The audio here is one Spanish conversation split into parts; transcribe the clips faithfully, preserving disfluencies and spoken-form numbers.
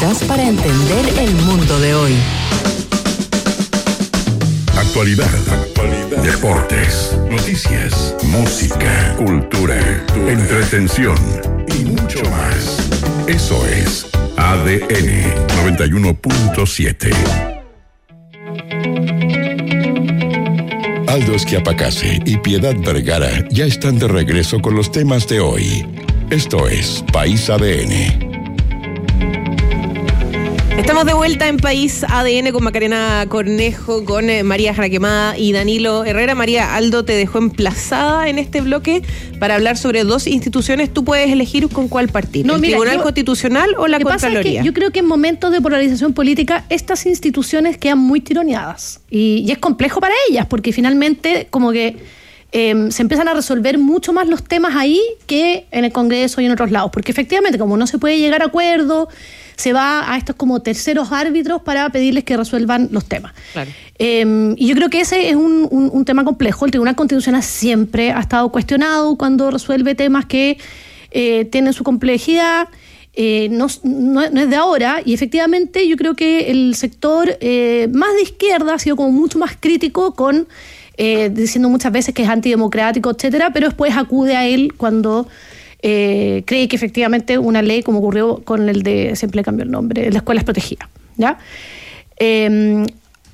necesitas para entender el mundo de hoy. Actualidad, actualidad, deportes, noticias, música, cultura, entretención y mucho más. Eso es A D N noventa y uno punto siete. Aldo Schiapacase y Piedad Vergara ya están de regreso con los temas de hoy. Esto es País A D N. Estamos de vuelta en País A D N con Macarena Cornejo, con eh, María Jaraquemada y Danilo Herrera. María, Aldo te dejó emplazada en este bloque para hablar sobre dos instituciones. Tú puedes elegir con cuál partir, no, ¿el mira, Tribunal yo, Constitucional o la lo que Contraloría? Pasa es que yo creo que en momentos de polarización política estas instituciones quedan muy tironeadas y, y es complejo para ellas porque finalmente como que eh, se empiezan a resolver mucho más los temas ahí que en el Congreso y en otros lados, porque efectivamente como no se puede llegar a acuerdo, se va a estos como terceros árbitros para pedirles que resuelvan los temas. Claro. Eh, y yo creo que ese es un, un, un tema complejo. El Tribunal Constitucional siempre ha estado cuestionado cuando resuelve temas que eh, tienen su complejidad. Eh, no, no, no es de ahora, y efectivamente yo creo que el sector eh, más de izquierda ha sido como mucho más crítico con, eh, diciendo muchas veces que es antidemocrático, etcétera, pero después acude a él cuando Eh, cree que efectivamente una ley, como ocurrió con el de, siempre le cambió el nombre, la escuela es protegida, ¿ya? Eh,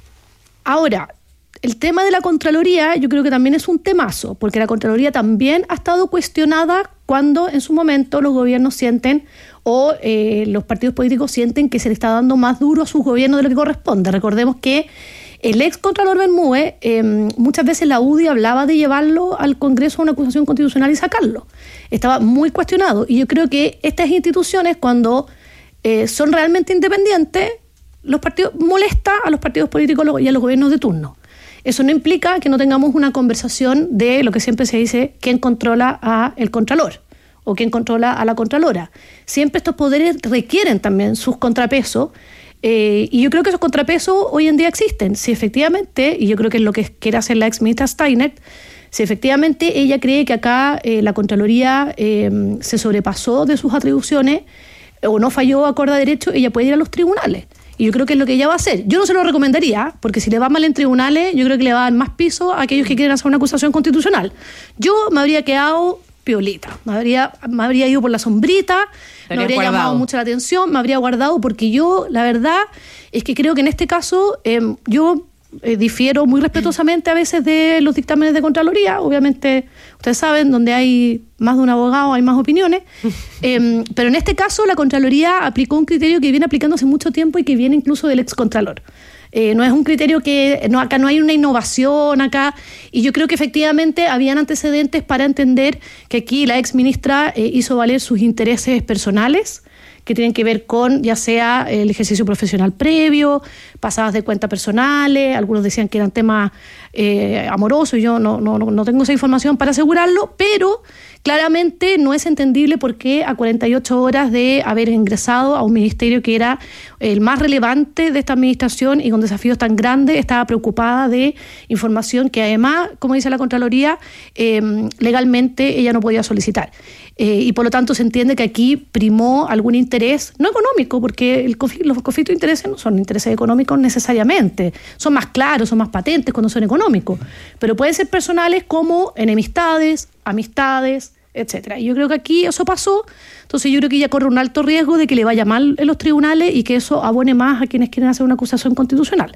ahora, el tema de la Contraloría yo creo que también es un temazo, porque la Contraloría también ha estado cuestionada cuando en su momento los gobiernos sienten o eh, los partidos políticos sienten que se le está dando más duro a sus gobiernos de lo que corresponde. Recordemos que el ex Contralor Bermúdez, eh, muchas veces la U D I hablaba de llevarlo al Congreso a una acusación constitucional y sacarlo. Estaba muy cuestionado. Y yo creo que estas instituciones, cuando eh, son realmente independientes, los partidos molesta a los partidos políticos y a los gobiernos de turno. Eso no implica que no tengamos una conversación de lo que siempre se dice, quién controla a el Contralor o quién controla a la Contralora. Siempre estos poderes requieren también sus contrapesos. Eh, y yo creo que esos contrapesos hoy en día existen. Si efectivamente, y yo creo que es lo que quiere hacer la ex ministra Steiner, si efectivamente ella cree que acá eh, la Contraloría eh, se sobrepasó de sus atribuciones o no falló acorde a derecho, ella puede ir a los tribunales. Y yo creo que es lo que ella va a hacer. Yo no se lo recomendaría, porque si le va mal en tribunales, yo creo que le va a dar más piso a aquellos que quieren hacer una acusación constitucional. Yo me habría quedado piolita, me habría, me habría ido por la sombrita, me habría guardado. llamado mucho la atención, me habría guardado, porque yo, la verdad, es que creo que en este caso, eh, yo eh, difiero muy respetuosamente a veces de los dictámenes de Contraloría. Obviamente, ustedes saben, donde hay más de un abogado hay más opiniones, eh, pero en este caso la Contraloría aplicó un criterio que viene aplicando hace mucho tiempo y que viene incluso del ex Contralor. Eh, no es un criterio que, no, acá no hay una innovación acá, y yo creo que efectivamente habían antecedentes para entender que aquí la ex ministra eh, hizo valer sus intereses personales, que tienen que ver con ya sea el ejercicio profesional previo, pasadas de cuentas personales, algunos decían que eran temas eh, amorosos, yo no, no, no tengo esa información para asegurarlo, pero claramente no es entendible por qué a cuarenta y ocho horas de haber ingresado a un ministerio que era el más relevante de esta administración y con desafíos tan grandes, estaba preocupada de información que además, como dice la Contraloría, eh, legalmente ella no podía solicitar. Eh, y por lo tanto se entiende que aquí primó algún interés, no económico, porque el conf- los conflictos de intereses no son intereses económicos necesariamente, son más claros, son más patentes cuando son económicos, pero pueden ser personales como enemistades, amistades, etcétera. Y yo creo que aquí eso pasó, entonces yo creo que ella corre un alto riesgo de que le vaya mal en los tribunales y que eso abone más a quienes quieren hacer una acusación constitucional.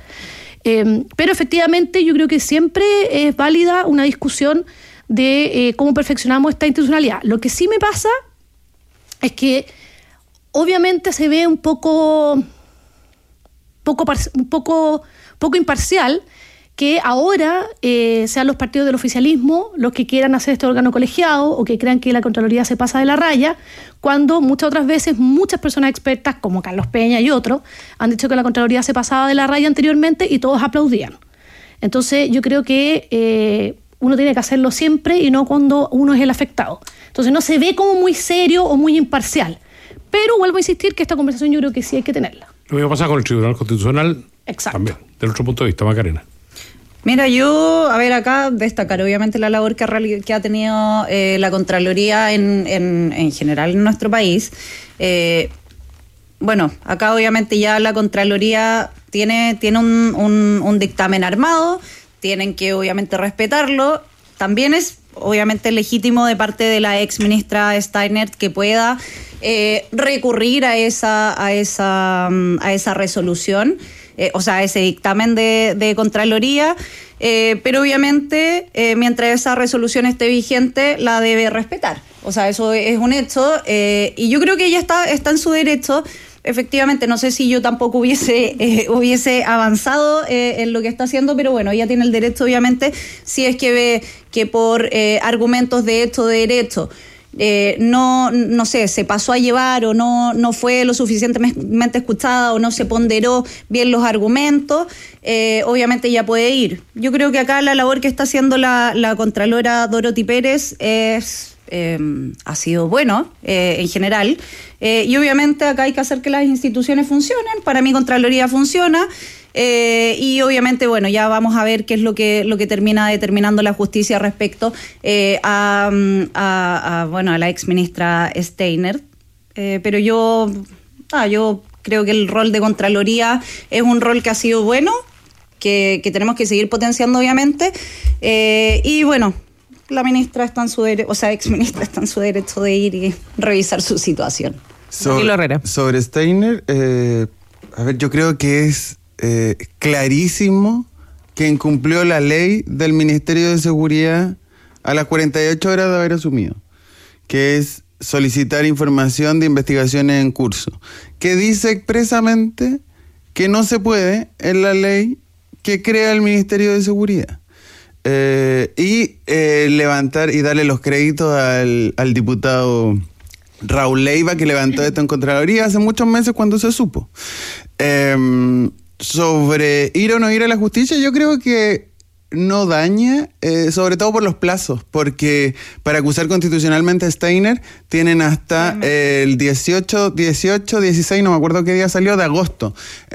Eh, pero efectivamente yo creo que siempre es válida una discusión de eh, cómo perfeccionamos esta institucionalidad. Lo que sí me pasa es que obviamente se ve un poco, poco, un poco, poco imparcial que ahora eh, sean los partidos del oficialismo los que quieran hacer este órgano colegiado o que crean que la Contraloría se pasa de la raya, cuando muchas otras veces muchas personas expertas, como Carlos Peña y otros, han dicho que la Contraloría se pasaba de la raya anteriormente y todos aplaudían. Entonces yo creo que eh, uno tiene que hacerlo siempre y no cuando uno es el afectado. Entonces no se ve como muy serio o muy imparcial. Pero vuelvo a insistir que esta conversación yo creo que sí hay que tenerla. Lo mismo pasa con el Tribunal Constitucional. Exacto. También, de nuestro punto de vista, Macarena. Mira, yo, a ver, acá destacar obviamente la labor que ha, que ha tenido eh, la Contraloría en, en, en general en nuestro país. Eh, bueno, acá obviamente ya la Contraloría tiene, tiene un, un, un dictamen armado, tienen que obviamente respetarlo. También es obviamente legítimo de parte de la ex ministra Steiner que pueda eh, recurrir a esa, a esa, a esa resolución, eh, o sea, a ese dictamen de, de Contraloría, eh, pero obviamente eh, mientras esa resolución esté vigente la debe respetar. O sea, eso es un hecho, eh, y yo creo que ella está, está en su derecho. Efectivamente, no sé si yo tampoco hubiese eh, hubiese avanzado eh, en lo que está haciendo, pero bueno, ella tiene el derecho, obviamente, si es que ve que por eh, argumentos de hecho, de derecho, eh, no, no sé, se pasó a llevar o no, no fue lo suficientemente escuchada o no se ponderó bien los argumentos, eh, obviamente ella puede ir. Yo creo que acá la labor que está haciendo la, la Contralora Dorothy Pérez es... Eh, ha sido bueno eh, en general, eh, y obviamente acá hay que hacer que las instituciones funcionen. Para mí Contraloría funciona, eh, y obviamente bueno, ya vamos a ver qué es lo que lo que termina determinando la justicia respecto eh, a, a, a bueno a la ex ministra Steiner, eh, pero yo ah, yo creo que el rol de Contraloría es un rol que ha sido bueno, que, que tenemos que seguir potenciando obviamente, eh, y bueno, la ministra está en su derecho, o sea, ex ministra está en su derecho de ir y revisar su situación. Sobre, sobre Steiner, eh, a ver, yo creo que es eh, clarísimo que incumplió la ley del Ministerio de Seguridad a las cuarenta y ocho horas de haber asumido, que es solicitar información de investigaciones en curso, que dice expresamente que no se puede en la ley que crea el Ministerio de Seguridad. Eh, y eh, levantar y darle los créditos al, al diputado Raúl Leiva, que levantó esto en Contraloría hace muchos meses cuando se supo. Eh, sobre ir o no ir a la justicia, yo creo que no daña, eh, sobre todo por los plazos, porque para acusar constitucionalmente a Steiner tienen hasta eh, el dieciocho, dieciocho, dieciséis, no me acuerdo qué día salió, de agosto.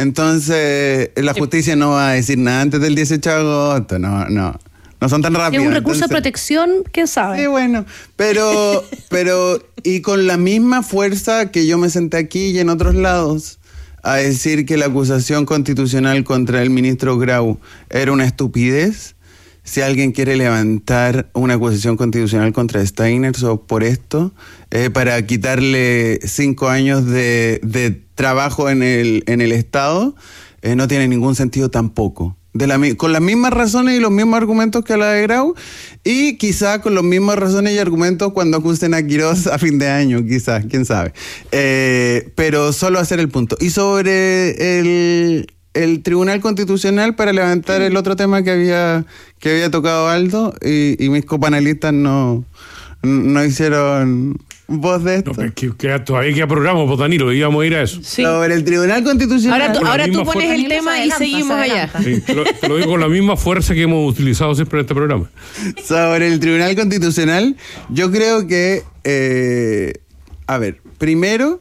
Entonces la justicia no va a decir nada antes del dieciocho de agosto, no, no. No son tan rápidos. Es un recurso entonces, de protección, ¿quién sabe? Sí, bueno, pero, pero, y con la misma fuerza que yo me senté aquí y en otros lados a decir que la acusación constitucional contra el ministro Grau era una estupidez, si alguien quiere levantar una acusación constitucional contra Steiner o por esto, eh, para quitarle cinco años de, de trabajo en el, en el Estado, eh, no tiene ningún sentido tampoco. De la, con las mismas razones y los mismos argumentos que la de Grau, y quizá con las mismas razones y argumentos cuando acusen a Quirós a fin de año, quizás, quién sabe. Eh, pero solo hacer el punto. Y sobre el, el Tribunal Constitucional, para levantar el otro tema que había, que había tocado Aldo, y, y mis copanelistas no, no hicieron voz de esto. No, pero que, que todavía queda programa, pues Danilo, íbamos a ir a eso. Sí. Sobre el Tribunal Constitucional. Ahora tú, ahora tú pones fuerza. el tema y seguimos allá. Sí, te, lo, te lo digo con la misma fuerza que hemos utilizado siempre en este programa. Sobre el Tribunal Constitucional, yo creo que, eh, a ver, primero,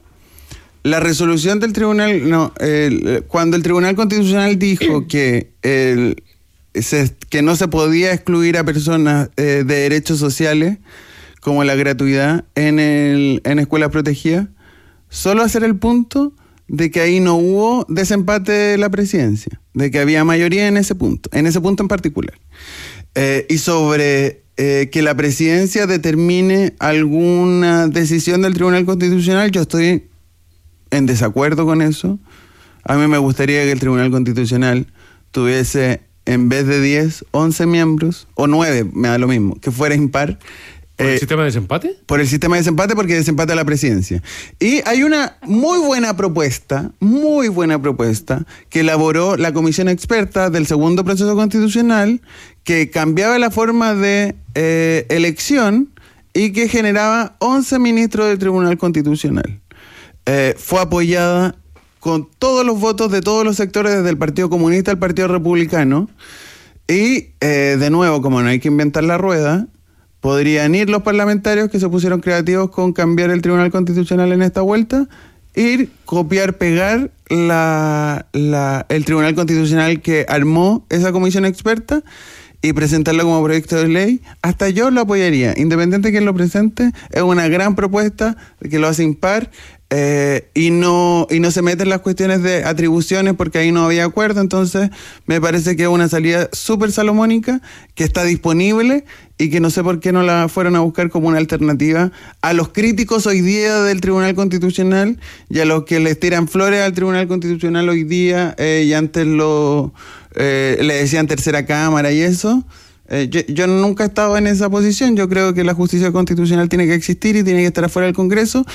la resolución del Tribunal, no, el, cuando el Tribunal Constitucional dijo que, el, se, que no se podía excluir a personas eh, de derechos sociales, como la gratuidad en, el, en escuelas protegidas, solo hacer el punto de que ahí no hubo desempate de la presidencia, de que había mayoría en ese punto, en ese punto en particular. Eh, y sobre eh, que la presidencia determine alguna decisión del Tribunal Constitucional, yo estoy en desacuerdo con eso. A mí me gustaría que el Tribunal Constitucional tuviese, en vez de diez, once miembros, o nueve, me da lo mismo, que fuera impar. ¿Por el eh, sistema de desempate? Por el sistema de desempate, porque desempata la presidencia. Y hay una muy buena propuesta, muy buena propuesta, que elaboró la comisión experta del segundo proceso constitucional, que cambiaba la forma de eh, elección y que generaba once ministros del Tribunal Constitucional. Eh, fue apoyada con todos los votos de todos los sectores, desde el Partido Comunista al Partido Republicano. Y, eh, de nuevo, como no hay que inventar la rueda, podrían ir los parlamentarios que se pusieron creativos con cambiar el Tribunal Constitucional en esta vuelta, ir, copiar, pegar la, la, el Tribunal Constitucional que armó esa comisión experta y presentarlo como proyecto de ley. Hasta yo lo apoyaría, independiente de quién lo presente. Es una gran propuesta que lo hace impar. eh, y no y no se meten las cuestiones de atribuciones porque ahí no había acuerdo. Entonces me parece que es una salida súper salomónica que está disponible y que no sé por qué no la fueron a buscar como una alternativa a los críticos hoy día del Tribunal Constitucional y a los que les tiran flores al Tribunal Constitucional hoy día eh, y antes lo eh, le decían tercera cámara y eso. Eh, yo, yo nunca he estado en esa posición. Yo creo que la justicia constitucional tiene que existir y tiene que estar afuera del Congreso.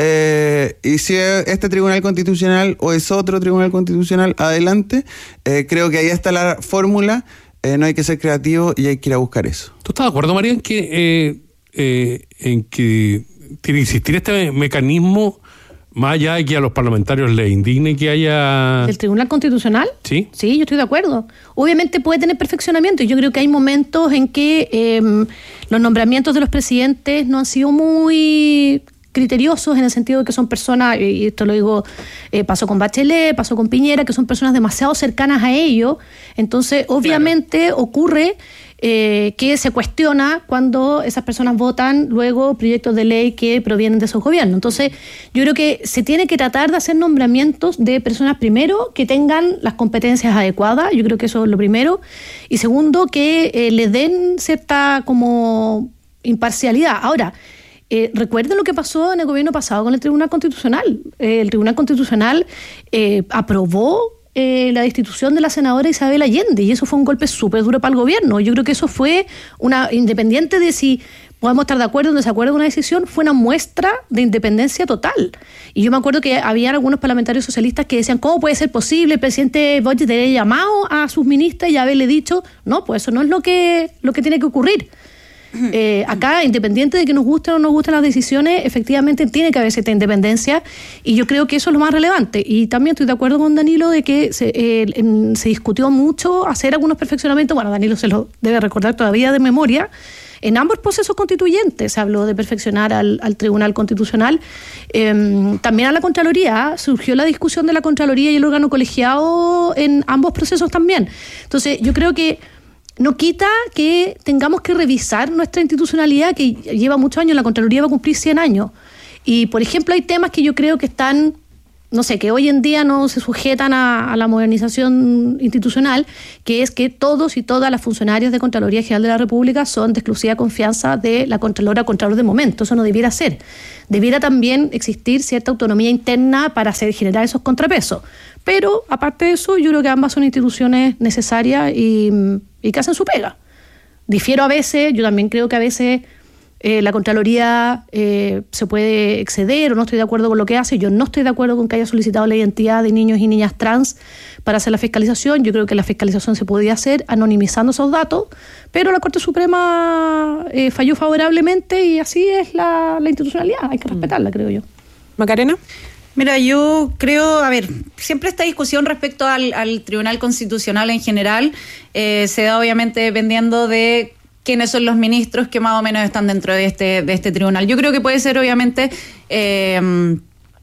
Eh, y si es este Tribunal Constitucional o es otro Tribunal Constitucional, adelante. Eh, creo que ahí está la fórmula. Eh, no hay que ser creativo y hay que ir a buscar eso. ¿Tú estás de acuerdo, María, en que, eh, eh, en que tiene que existir este mecanismo más allá de que a los parlamentarios les indigne que haya... ¿El Tribunal Constitucional? Sí. Sí, yo estoy de acuerdo. Obviamente puede tener perfeccionamiento y yo creo que hay momentos en que eh, los nombramientos de los presidentes no han sido muy criteriosos en el sentido de que son personas, y esto lo digo, eh, pasó con Bachelet, pasó con Piñera, que son personas demasiado cercanas a ellos. Entonces, obviamente claro. ocurre... Eh, que se cuestiona cuando esas personas votan luego proyectos de ley que provienen de esos gobiernos. Entonces, yo creo que se tiene que tratar de hacer nombramientos de personas, primero, que tengan las competencias adecuadas, yo creo que eso es lo primero, y segundo, que eh, le den cierta como imparcialidad. Ahora, eh, recuerden lo que pasó en el gobierno pasado con el Tribunal Constitucional. Eh, el Tribunal Constitucional eh, aprobó Eh, la destitución de la senadora Isabel Allende y eso fue un golpe súper duro para el gobierno. Yo creo que eso fue una, independiente de si podemos estar de acuerdo o en desacuerdo con una decisión, fue una muestra de independencia total. Y yo me acuerdo que había algunos parlamentarios socialistas que decían, ¿cómo puede ser posible el presidente Boric de haber llamado a sus ministras y haberle dicho, no, pues eso no es lo que, lo que tiene que ocurrir? Eh, acá, independiente de que nos gusten o no nos gusten las decisiones, efectivamente tiene que haber cierta independencia y yo creo que eso es lo más relevante. Y también estoy de acuerdo con Danilo de que se, eh, en, se discutió mucho hacer algunos perfeccionamientos. Bueno, Danilo se lo debe recordar todavía de memoria. En ambos procesos constituyentes se habló de perfeccionar al, al Tribunal Constitucional. Eh, también a la Contraloría, surgió la discusión de la Contraloría y el órgano colegiado en ambos procesos también. Entonces, yo creo que no quita que tengamos que revisar nuestra institucionalidad, que lleva muchos años, la Contraloría va a cumplir cien años. Y, por ejemplo, hay temas que yo creo que están, no sé, que hoy en día no se sujetan a, a la modernización institucional, que es que todos y todas las funcionarios de Contraloría General de la República son de exclusiva confianza de la Contralora o Contralor de momento. Eso no debiera ser. Debiera también existir cierta autonomía interna para hacer, generar esos contrapesos. Pero, aparte de eso, yo creo que ambas son instituciones necesarias y, y que hacen su pega. Difiero a veces, yo también creo que a veces eh, la Contraloría eh, se puede exceder o no estoy de acuerdo con lo que hace. Yo no estoy de acuerdo con que haya solicitado la identidad de niños y niñas trans para hacer la fiscalización. Yo creo que la fiscalización se podía hacer anonimizando esos datos, pero la Corte Suprema eh, falló favorablemente y así es la, la institucionalidad. Hay que respetarla, creo yo. Macarena. Mira, yo creo, a ver, siempre esta discusión respecto al, al Tribunal Constitucional en general eh, se da obviamente dependiendo de quiénes son los ministros que más o menos están dentro de este, de este tribunal. Yo creo que puede ser obviamente... Eh,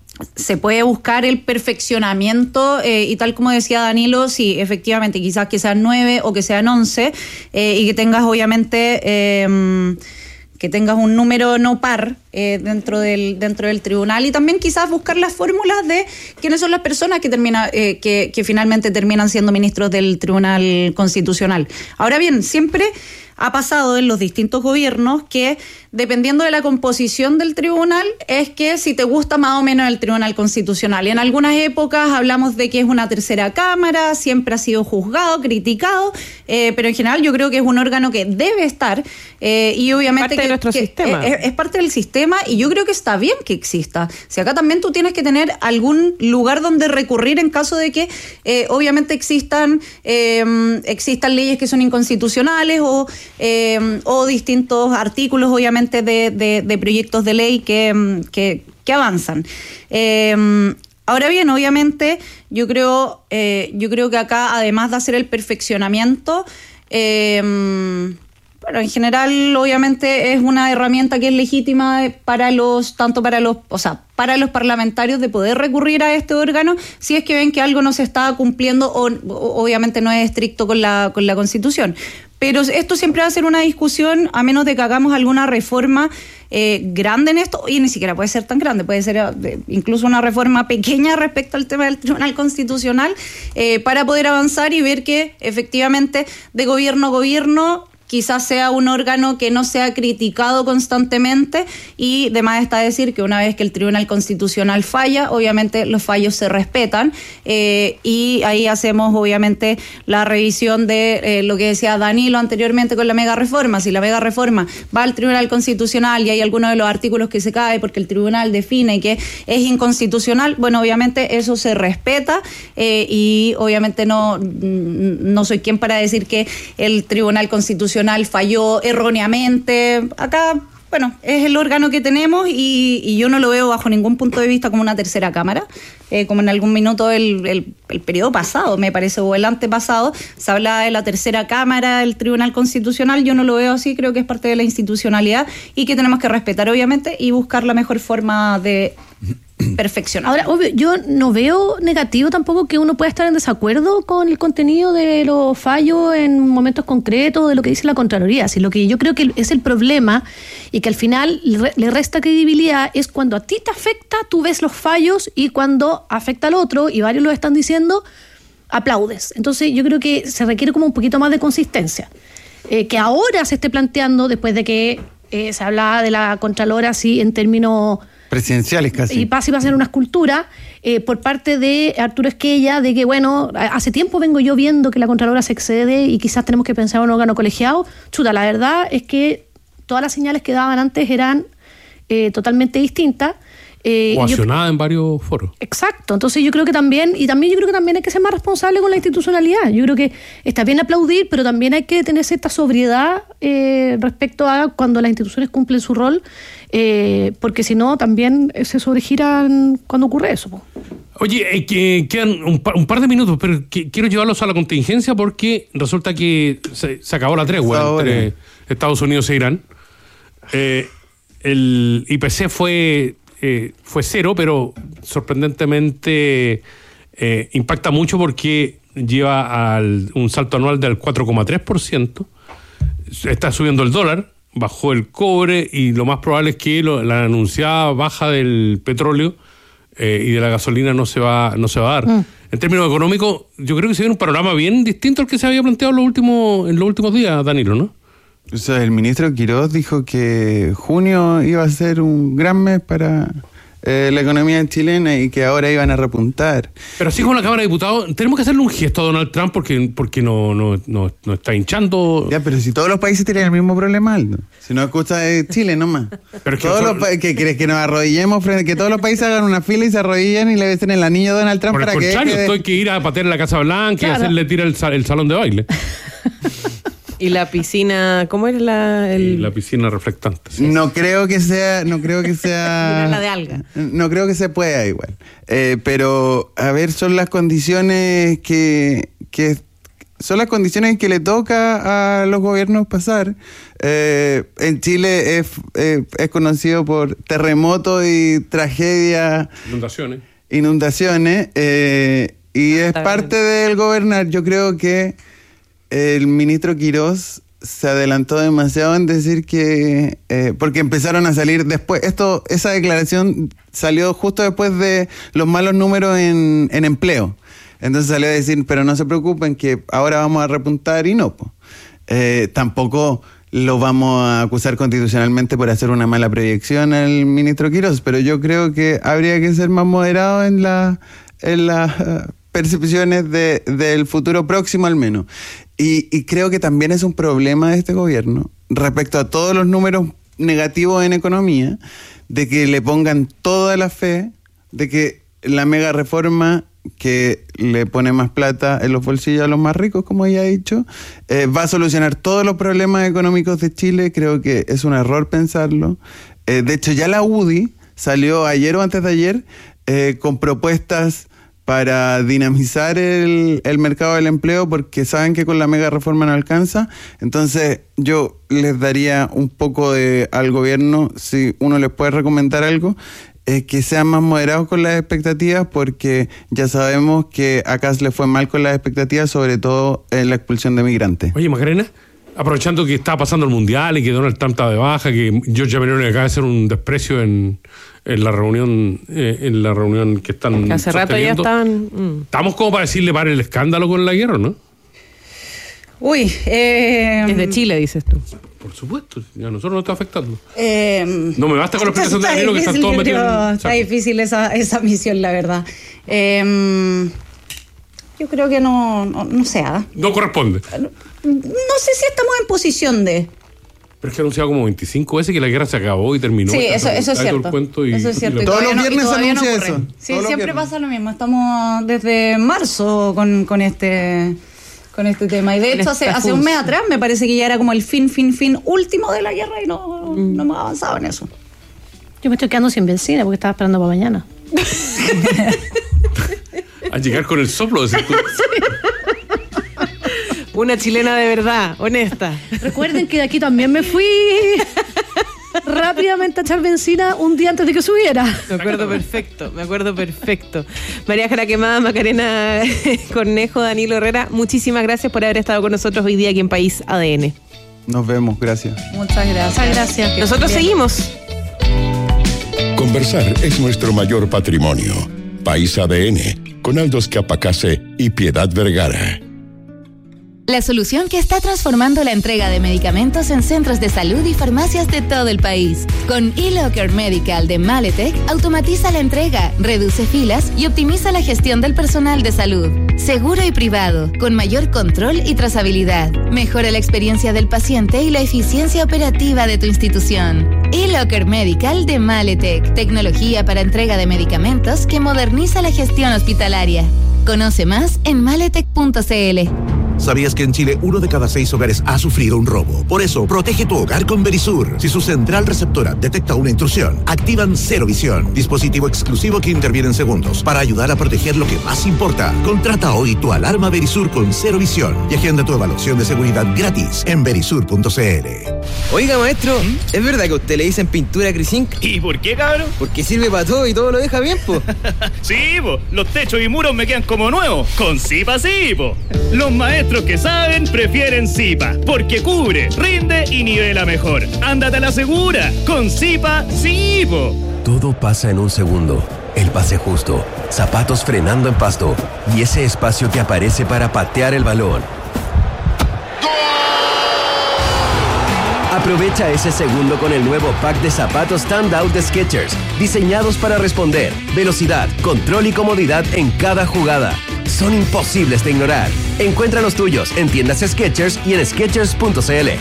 se puede buscar el perfeccionamiento eh, y tal como decía Danilo, sí, efectivamente, quizás que sean nueve o que sean once eh, y que tengas obviamente... Eh, que tengas un número no par eh, dentro del dentro del tribunal y también quizás buscar las fórmulas de quiénes son las personas que termina eh, que, que finalmente terminan siendo ministros del Tribunal Constitucional. Ahora bien, siempre ha pasado en los distintos gobiernos que dependiendo de la composición del tribunal es que si te gusta más o menos el Tribunal Constitucional. Y en algunas épocas hablamos de que es una tercera cámara, siempre ha sido juzgado, criticado, eh, pero en general yo creo que es un órgano que debe estar eh, y obviamente parte que, de nuestro que sistema. Es, es parte del sistema y yo creo que está bien que exista. Si acá también tú tienes que tener algún lugar donde recurrir en caso de que eh, obviamente existan eh, existan leyes que son inconstitucionales o Eh, o distintos artículos, obviamente, de, de, de proyectos de ley que, que, que avanzan. Eh, ahora bien, obviamente, yo creo, eh, yo creo que acá, además de hacer el perfeccionamiento, eh, bueno, en general, obviamente, es una herramienta que es legítima para los, tanto para los, o sea, para los parlamentarios de poder recurrir a este órgano si es que ven que algo no se está cumpliendo o, o obviamente no es estricto con la, con la Constitución. Pero esto siempre va a ser una discusión, a menos de que hagamos alguna reforma eh, grande en esto, y ni siquiera puede ser tan grande, puede ser eh, incluso una reforma pequeña respecto al tema del Tribunal Constitucional, eh, para poder avanzar y ver que efectivamente de gobierno a gobierno quizás sea un órgano que no sea criticado constantemente, y de más está decir que una vez que el Tribunal Constitucional falla, obviamente los fallos se respetan, eh, y ahí hacemos obviamente la revisión de eh, lo que decía Danilo anteriormente con la mega reforma. Si la mega reforma va al Tribunal Constitucional y hay alguno de los artículos que se cae porque el tribunal define que es inconstitucional, bueno, obviamente eso se respeta, eh, y obviamente no, no soy quien para decir que el Tribunal Constitucional falló erróneamente. Acá, bueno, es el órgano que tenemos, y, y yo no lo veo bajo ningún punto de vista como una tercera cámara, eh, como en algún minuto el, el, el periodo pasado, me parece, o el antepasado, se hablaba de la tercera cámara del Tribunal Constitucional. Yo no lo veo así, creo que es parte de la institucionalidad y que tenemos que respetar, obviamente, y buscar la mejor forma de perfeccionar. Ahora, obvio, yo no veo negativo tampoco que uno pueda estar en desacuerdo con el contenido de los fallos en momentos concretos de lo que dice la Contraloría. Si lo que yo creo que es el problema y que al final le resta credibilidad es cuando a ti te afecta, tú ves los fallos, y cuando afecta al otro, y varios lo están diciendo, aplaudes. Entonces yo creo que se requiere como un poquito más de consistencia. Eh, que ahora se esté planteando, después de que eh, se hablaba de la Contralora así en términos presidenciales casi. Y pasa a ser una escultura eh, por parte de Arturo Esquella, de que, bueno, hace tiempo vengo yo viendo que la Contralora se excede y quizás tenemos que pensar en un órgano colegiado. Chuta, la verdad es que todas las señales que daban antes eran eh, totalmente distintas. Eh, Ovacionada en varios foros. Exacto, entonces yo creo que también, y también yo creo que también hay que ser más responsable con la institucionalidad. Yo creo que está bien aplaudir, pero también hay que tener cierta sobriedad eh, respecto a cuando las instituciones cumplen su rol, eh, porque si no también se sobregiran cuando ocurre eso. Po. Oye, eh, que quedan un par, un par de minutos, pero que, quiero llevarlos a la contingencia porque resulta que se, se acabó la tregua Ahora. entre Estados Unidos e Irán. Eh, el I P C fue... Eh, fue cero, pero sorprendentemente eh, impacta mucho porque lleva al, un salto anual del cuatro coma tres por ciento. Está subiendo el dólar, bajó el cobre, y lo más probable es que lo, la anunciada baja del petróleo eh, y de la gasolina no se va, no se va a dar. Mm. En términos económicos, yo creo que se viene un panorama bien distinto al que se había planteado en los últimos, en los últimos días, Danilo, ¿no? O sea, el ministro Quirós dijo que junio iba a ser un gran mes para eh, la economía chilena y que ahora iban a repuntar. Pero así como la Cámara de Diputados, tenemos que hacerle un gesto a Donald Trump porque, porque no, no, no, no está hinchando. Ya, pero si todos los países tienen el mismo problema, Aldo. Si no es cosa de Chile nomás. Pero es que todos nosotros... los pa- ¿Qué crees? Que nos arrodillemos frente, que todos los países hagan una fila y se arrodillen y le besen el anillo a Donald Trump Por el para que contrario, deje de- esto hay que ir a patear la Casa Blanca Claro. y hacerle tirar el, sal- el salón de baile. Y la piscina, ¿cómo era la...? El... Y la piscina reflectante. Sí. No creo que sea, no creo que sea. La de alga. No creo que se pueda igual. Eh, pero, a ver, son las condiciones que, que son las condiciones que le toca a los gobiernos pasar. Eh, en Chile es, eh, es conocido por terremotos y tragedias, Inundaciones. inundaciones, eh, y es parte del gobernar. Yo creo que el ministro Quirós se adelantó demasiado en decir que eh, porque empezaron a salir después, esto, esa declaración salió justo después de los malos números en, en empleo. Entonces salió a decir, pero no se preocupen que ahora vamos a repuntar, y no, po. Eh, tampoco lo vamos a acusar constitucionalmente por hacer una mala proyección al ministro Quirós, pero yo creo que habría que ser más moderado en la en las uh, percepciones de, del futuro próximo al menos. Y, y creo que también es un problema de este gobierno respecto a todos los números negativos en economía, de que le pongan toda la fe de que la mega reforma que le pone más plata en los bolsillos a los más ricos, como ya he dicho, eh, va a solucionar todos los problemas económicos de Chile. Creo que es un error pensarlo. Eh, de hecho, ya la U D I salió ayer o antes de ayer eh, con propuestas para dinamizar el, el mercado del empleo, porque saben que con la mega reforma no alcanza. Entonces yo les daría un poco de al gobierno, si uno les puede recomendar algo, es que sean más moderados con las expectativas, porque ya sabemos que acá se le fue mal con las expectativas, sobre todo en la expulsión de migrantes. Oye, Macarena, aprovechando que está pasando el Mundial y que Donald Trump está de baja, que Giorgia Meloni acaba de hacer un desprecio en, en la reunión eh, en la reunión que están que hace rato ya estaban... Mm. Estamos como para decirle para el escándalo con la guerra, ¿no? Uy, eh, Desde Chile, dices tú. Por supuesto, a nosotros nos está afectando. Eh, no me basta con la explicación de Danilo que están todos metidos en... Está difícil esa, esa misión, la verdad. Eh, yo creo que no, no, no se haga. No corresponde. No, no sé si estamos en posición de... Pero es que ha anunciado como veinticinco veces que la guerra se acabó y terminó. Sí, eso, eso es cierto. Y, eso es cierto. Y todos los no, viernes anuncia no eso. Sí, todos siempre pasa lo mismo. Estamos desde marzo con, con este... con este tema. Y de hecho, hace, hace un mes atrás me parece que ya era como el fin, fin, fin último de la guerra y no, mm. no hemos avanzado en eso. Yo me estoy quedando sin benzina porque estaba esperando para mañana. A llegar con el soplo de circuito. Una chilena de verdad, honesta. Recuerden que de aquí también me fui rápidamente a echar benzina un día antes de que subiera. Me acuerdo perfecto, me acuerdo perfecto. María Jara Quemada, Macarena Cornejo, Danilo Herrera, muchísimas gracias por haber estado con nosotros hoy día aquí en País A D N. Nos vemos, gracias. Muchas gracias. Muchas gracias. Nosotros seguimos. Conversar es nuestro mayor patrimonio. País A D N, con Aldo Escapacase y Piedad Vergara. La solución que está transformando la entrega de medicamentos en centros de salud y farmacias de todo el país. Con eLocker Medical de Maletec, automatiza la entrega, reduce filas y optimiza la gestión del personal de salud. Seguro y privado, con mayor control y trazabilidad. Mejora la experiencia del paciente y la eficiencia operativa de tu institución. eLocker Medical de Maletec, tecnología para entrega de medicamentos que moderniza la gestión hospitalaria. Conoce más en maletec punto c l. ¿Sabías que en Chile uno de cada seis hogares ha sufrido un robo? Por eso, protege tu hogar con Verisur. Si su central receptora detecta una intrusión, activan Cero Visión, dispositivo exclusivo que interviene en segundos para ayudar a proteger lo que más importa. Contrata hoy tu alarma Verisur con Cero Visión y agenda tu evaluación de seguridad gratis en verisur punto c l. Oiga, maestro, ¿Mm? ¿es verdad que a usted le dicen pintura Crisink? ¿Y por qué, cabrón? Porque sirve para todo y todo lo deja bien, po. Sí, po, los techos y muros me quedan como nuevos. Con Zipa sí, po. Los maestros que saben prefieren Zipa, porque cubre, rinde y nivela mejor. Ándate a la segura, con Zipa sí, po. Todo pasa en un segundo. El pase justo, zapatos frenando en pasto y ese espacio que aparece para patear el balón. Aprovecha ese segundo con el nuevo pack de zapatos Standout de Skechers, diseñados para responder, velocidad, control y comodidad en cada jugada. Son imposibles de ignorar. Encuentra los tuyos en tiendas Skechers y en skechers punto c l.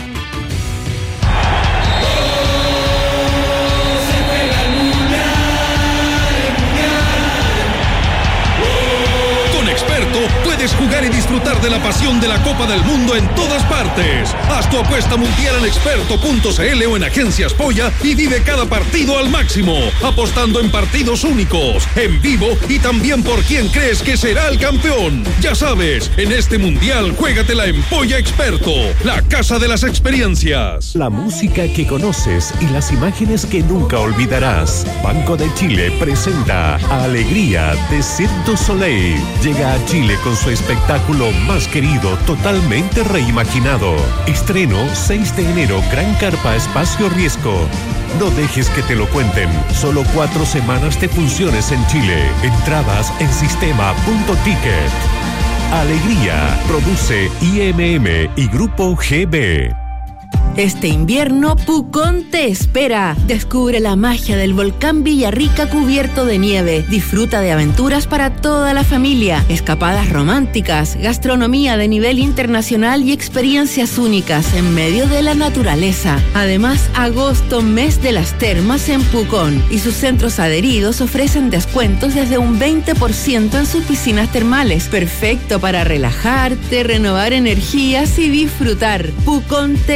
Puedes jugar y disfrutar de la pasión de la Copa del Mundo en todas partes. Haz tu apuesta mundial en experto punto c l o en Agencias Polla y vive cada partido al máximo, apostando en partidos únicos, en vivo y también por quién crees que será el campeón. Ya sabes, en este mundial juégatela en Polla Experto, la casa de las experiencias. La música que conoces y las imágenes que nunca olvidarás. Banco de Chile presenta Alegría de Cirque du Soleil. Llega a Chile con su espectáculo más querido, totalmente reimaginado. Estreno seis de enero, Gran Carpa Espacio Riesgo. No dejes que te lo cuenten. Solo cuatro semanas de funciones en Chile. Entradas en sistema punto ticket. Alegría produce I M M y Grupo G B. Este invierno, Pucón te espera. Descubre la magia del volcán Villarrica cubierto de nieve. Disfruta de aventuras para toda la familia, escapadas románticas, gastronomía de nivel internacional y experiencias únicas en medio de la naturaleza. Además, agosto, mes de las termas en Pucón, y sus centros adheridos ofrecen descuentos desde un veinte por ciento en sus piscinas termales. Perfecto para relajarte, renovar energías y disfrutar. Pucón te espera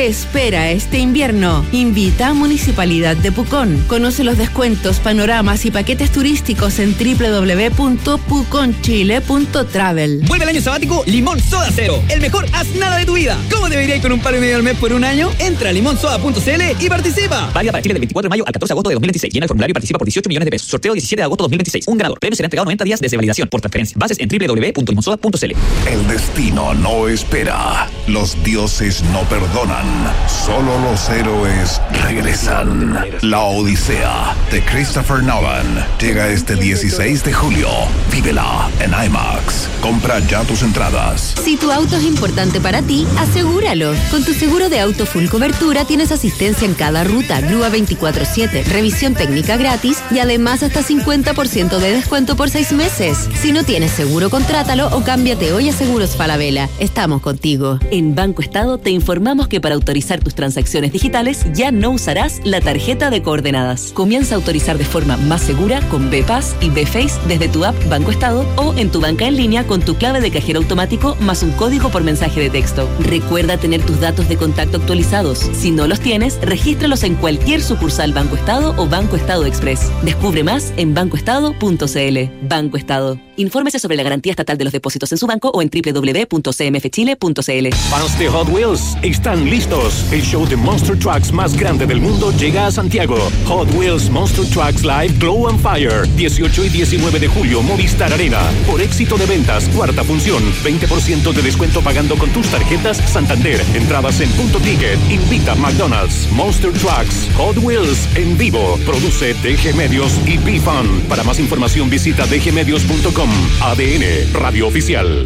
espera este invierno? Invita a Municipalidad de Pucón. Conoce los descuentos, panoramas y paquetes turísticos en doble u doble u doble u punto puconchile punto travel. Vuelve el año sabático Limón Soda Cero, el mejor haz nada de tu vida. ¿Cómo debería ir con un paro y medio al mes por un año? Entra a limón soda punto c l y participa. Válida para Chile del veinticuatro de mayo al catorce de agosto de dos mil veintiséis. Llena el formulario y participa por dieciocho millones de pesos. Sorteo diecisiete de agosto de dos mil veintiséis. Un ganador. Premio será entregado noventa días desde validación por transferencia. Bases en doble u doble u doble u punto limón soda punto c l. El destino no espera. Los dioses no perdonan. Solo los héroes regresan. La Odisea de Christopher Nolan llega este dieciséis de julio. Vívela en IMAX. Compra ya tus entradas. Si tu auto es importante para ti, asegúralo. Con tu seguro de auto full cobertura tienes asistencia en cada ruta, grúa veinticuatro siete, revisión técnica gratis y además hasta cincuenta por ciento de descuento por seis meses. Si no tienes seguro, contrátalo o cámbiate hoy a Seguros Falabella. Estamos contigo. En Banco Estado te informamos que para autorizar tus transacciones digitales ya no usarás la tarjeta de coordenadas. Comienza a autorizar de forma más segura con B-Pass y B-Face desde tu app Banco Estado o en tu banca en línea con tu clave de cajero automático más un código por mensaje de texto. Recuerda tener tus datos de contacto actualizados. Si no los tienes, regístralos en cualquier sucursal Banco Estado o Banco Estado Express. Descubre más en banco estado punto c l. Banco Estado. Infórmese sobre la garantía estatal de los depósitos en su banco o en doble u doble u doble u punto c m f chile punto c l. Fans de Hot Wheels están listos. El show de Monster Trucks más grande del mundo llega a Santiago. Hot Wheels Monster Trucks Live Glow and Fire. dieciocho y diecinueve de julio, Movistar Arena. Por éxito de ventas, cuarta función. veinte por ciento de descuento pagando con tus tarjetas Santander. Entradas en Punto Ticket. Invita a McDonald's. Monster Trucks Hot Wheels en vivo. Produce D G Medios y B-Fun. Para más información visita d g medios punto com. A D N, Radio Oficial.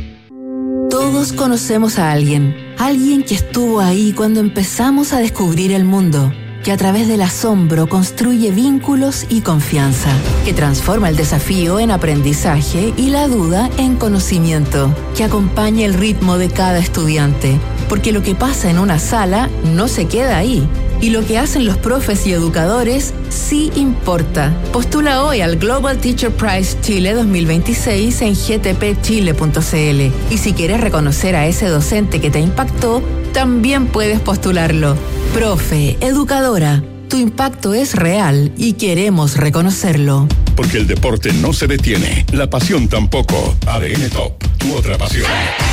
Todos conocemos a alguien, alguien que estuvo ahí cuando empezamos a descubrir el mundo, que a través del asombro construye vínculos y confianza, que transforma el desafío en aprendizaje y la duda en conocimiento, que acompaña el ritmo de cada estudiante, porque lo que pasa en una sala no se queda ahí. Y lo que hacen los profes y educadores sí importa. Postula hoy al Global Teacher Prize Chile dos mil veintiséis en g t p chile punto c l. Y si quieres reconocer a ese docente que te impactó, también puedes postularlo. Profe, educadora, tu impacto es real y queremos reconocerlo. Porque el deporte no se detiene, la pasión tampoco. A D N Top, tu otra pasión.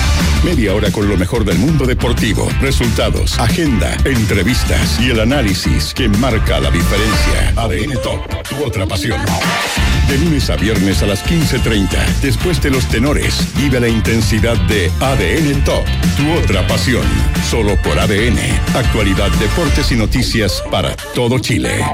Media hora con lo mejor del mundo deportivo, resultados, agenda, entrevistas y el análisis que marca la diferencia. A D N Top, tu otra pasión. De lunes a viernes a las quince treinta, después de los tenores, vive la intensidad de A D N Top, tu otra pasión. Solo por A D N, actualidad, deportes y noticias para todo Chile.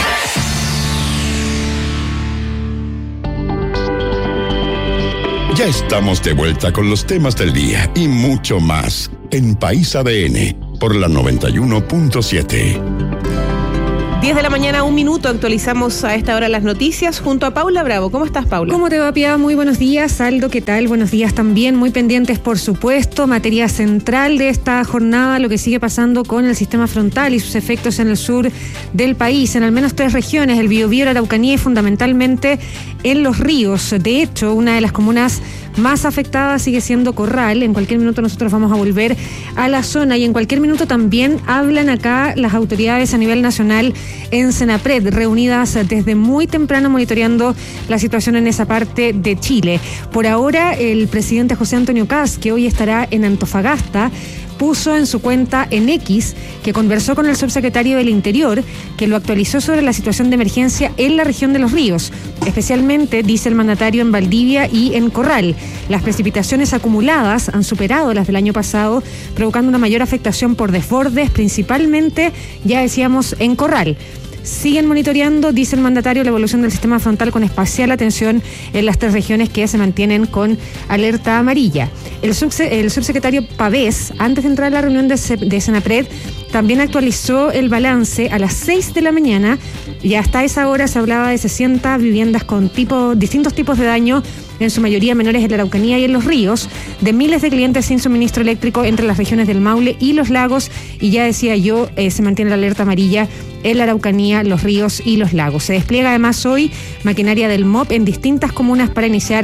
Ya estamos de vuelta con los temas del día y mucho más en País A D N por la noventa y uno punto siete. diez de la mañana, un minuto, actualizamos a esta hora las noticias junto a Paula Bravo. ¿Cómo estás, Paula? ¿Cómo te va, Pia? Muy buenos días. Aldo, ¿qué tal? Buenos días también. Muy pendientes, por supuesto. Materia central de esta jornada, lo que sigue pasando con el sistema frontal y sus efectos en el sur del país, en al menos tres regiones, el Biobío, la Araucanía y fundamentalmente en los ríos. De hecho, una de las comunas más afectada sigue siendo Corral. En cualquier minuto nosotros vamos a volver a la zona y en cualquier minuto también hablan acá las autoridades a nivel nacional en Senapred, reunidas desde muy temprano monitoreando la situación en esa parte de Chile. Por ahora, el presidente José Antonio Kast, que hoy estará en Antofagasta, puso en su cuenta en X que conversó con el subsecretario del Interior, que lo actualizó sobre la situación de emergencia en la región de Los Ríos, especialmente, dice el mandatario, en Valdivia y en Corral. Las precipitaciones acumuladas han superado las del año pasado, provocando una mayor afectación por desbordes, principalmente, ya decíamos, en Corral. Siguen monitoreando, dice el mandatario, la evolución del sistema frontal con especial atención en las tres regiones que se mantienen con alerta amarilla. El, subse- el subsecretario Pavés, antes de entrar a la reunión de, C- de Senapred, también actualizó el balance a las seis de la mañana y hasta esa hora se hablaba de sesenta viviendas con tipo, distintos tipos de daño, en su mayoría menores en la Araucanía y en Los Ríos, de miles de clientes sin suministro eléctrico entre las regiones del Maule y Los Lagos, y ya decía yo, eh, se mantiene la alerta amarilla en la Araucanía, Los Ríos y Los Lagos. Se despliega además hoy maquinaria del M O P en distintas comunas para iniciar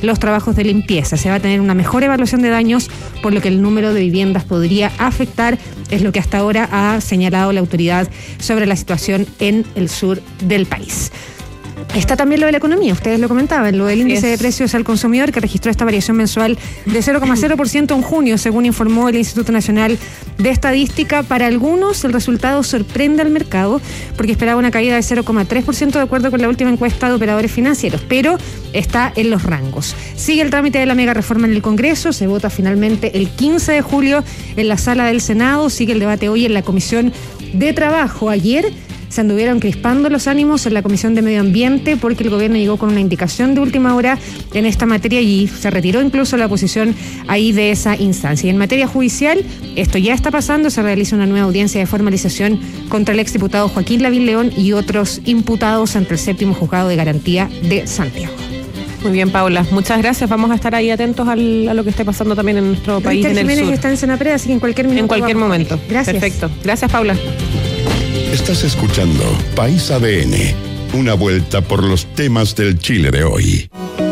los trabajos de limpieza. Se va a tener una mejor evaluación de daños, por lo que el número de viviendas podría afectar, es lo que hasta ahora ha señalado la autoridad sobre la situación en el sur del país. Está también lo de la economía, ustedes lo comentaban, lo del índice de precios al consumidor, que registró esta variación mensual de cero coma cero por ciento en junio, según informó el Instituto Nacional de Estadística. Para algunos el resultado sorprende al mercado, porque esperaba una caída de cero coma tres por ciento de acuerdo con la última encuesta de operadores financieros, pero está en los rangos. Sigue el trámite de la mega reforma en el Congreso, se vota finalmente el quince de julio en la sala del Senado, sigue el debate hoy en la Comisión de Trabajo. Ayer se anduvieron crispando los ánimos en la Comisión de Medio Ambiente porque el gobierno llegó con una indicación de última hora en esta materia y se retiró incluso la oposición ahí de esa instancia. Y en materia judicial, esto ya está pasando, se realiza una nueva audiencia de formalización contra el exdiputado Joaquín Lavín León y otros imputados ante el séptimo juzgado de garantía de Santiago. Muy bien, Paula. Muchas gracias. Vamos a estar ahí atentos al, a lo que esté pasando también en nuestro país, Richard en el Jiménez sur. Está en Senapred, así que en cualquier minuto. En cualquier vamos. momento. Gracias. Perfecto. Gracias, Paula. Estás escuchando País A D N, una vuelta por los temas del Chile de hoy.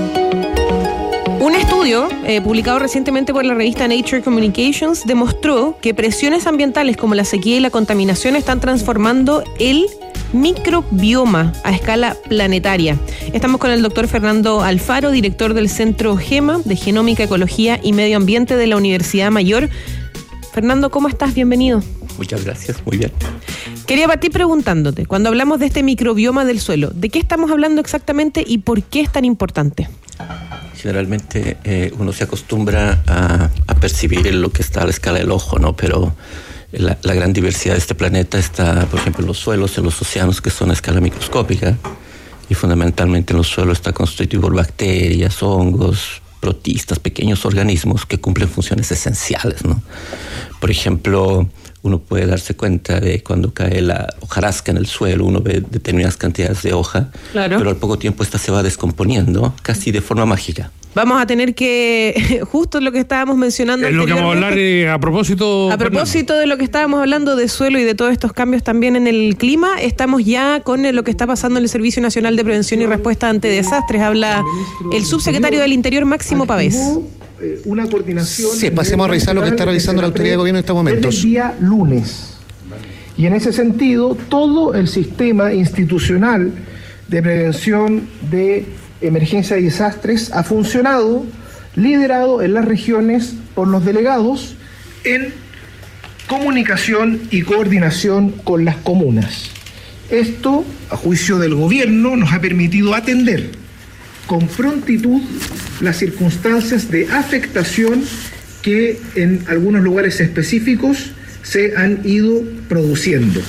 Un estudio eh, publicado recientemente por la revista Nature Communications demostró que presiones ambientales como la sequía y la contaminación están transformando el microbioma a escala planetaria. Estamos con el doctor Fernando Alfaro, director del Centro GEMA de Genómica, Ecología y Medio Ambiente de la Universidad Mayor. Fernando, ¿cómo estás? Bienvenido. Muchas gracias, muy bien. Quería partir preguntándote, cuando hablamos de este microbioma del suelo, ¿de qué estamos hablando exactamente y por qué es tan importante? Generalmente eh, uno se acostumbra a, a percibir lo que está a la escala del ojo, ¿no? Pero la, la gran diversidad de este planeta está, por ejemplo, en los suelos, en los océanos, que son a escala microscópica, y fundamentalmente en los suelos está constituido por bacterias, hongos, protistas, pequeños organismos que cumplen funciones esenciales, ¿no? Por ejemplo, uno puede darse cuenta de cuando cae la hojarasca en el suelo, uno ve determinadas cantidades de hoja, claro, pero al poco tiempo esta se va descomponiendo casi de forma mágica. Vamos a tener que, justo lo que estábamos mencionando Es lo que vamos a hablar eh, a propósito. A propósito de lo que estábamos hablando de suelo y de todos estos cambios también en el clima, estamos ya con lo que está pasando en el Servicio Nacional de Prevención y Respuesta ante Desastres. Habla el subsecretario del Interior, Máximo Pavés. Una coordinación. Sí, pasemos a revisar lo que está realizando la autoridad de gobierno en estos momentos. El día lunes. Y en ese sentido, todo el sistema institucional de prevención de emergencia y desastres ha funcionado, liderado en las regiones por los delegados en comunicación y coordinación con las comunas. Esto, a juicio del gobierno, nos ha permitido atender con prontitud las circunstancias de afectación que en algunos lugares específicos se han ido produciendo.